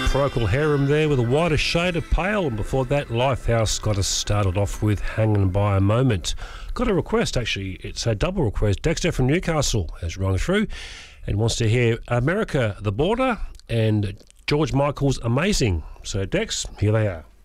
Procol Harum there with a wider shade of pale, and before that Lifehouse got us started off with Hanging by a Moment. Got a request, actually, it's a double request. Dexter from Newcastle has rung through and wants to hear America the Border and George Michael's Amazing. So Dex, here they are.